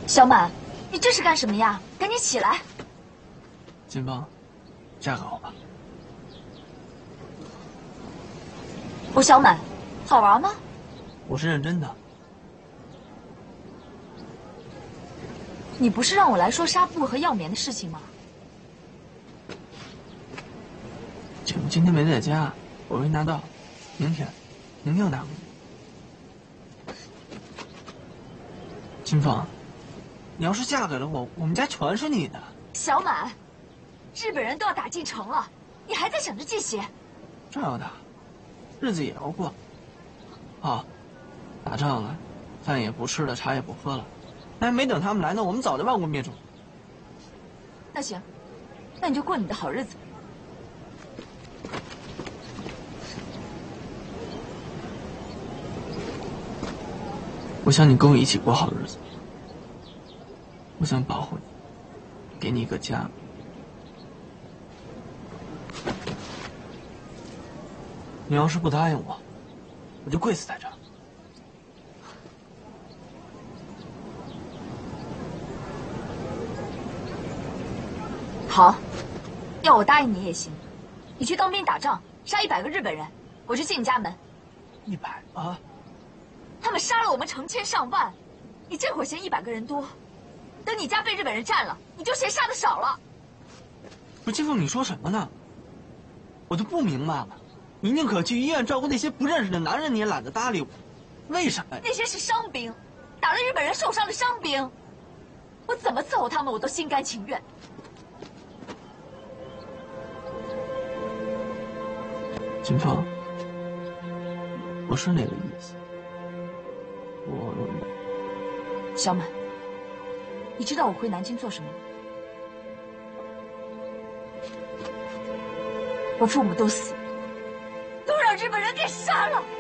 小满，你这是干什么呀？赶紧起来！ 金芳，嫁给我吧。 我小满，好玩吗？ 我是认真的。 你不是让我来说纱布和药棉的事情吗？ 姐夫今天没在家，我没拿到，明天我拿过去。金芳，你要是嫁给了我，我们家全是你的。 小满，日本人都要打进城了，你还在想着这些？ 照样打，日子也要过。啊，打仗了，饭也不吃了，茶也不喝了，还没等他们来呢，我们早就亡国灭种。 那行，那你就过你的好日子。 我想你跟我一起过好日子，我想保护你，给你一个家。你要是不答应我，我就跪死在这儿。 好，要我答应你也行。你去当兵打仗，杀100个日本人，我就进你家门。 100个？ 他们杀了我们成千上万，你这会儿嫌100个人多，等你家被日本人占了，你就嫌杀的少了。 不是金凤，你说什么呢？我就不明白了，你宁可去医院照顾那些不认识的男人，你也懒得搭理我，为什么呀？ 那些是伤兵，打了日本人受伤的伤兵，我怎么伺候他们，我都心甘情愿。 金凤，我是那个意思。 小满，你知道我回南京做什么吗？我父母都死了，都让日本人给杀了。